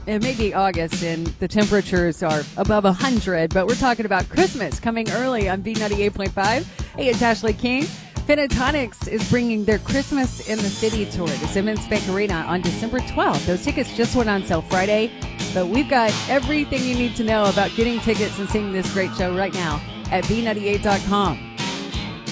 it may be August and the temperatures are above 100, but we're talking about Christmas coming early on B98.5. Hey, it's Ashley King. Pentatonix is bringing their Christmas in the City tour to Simmons Bank Arena on December 12th. Those tickets just went on sale Friday, but we've got everything you need to know about getting tickets and seeing this great show right now at B98.com.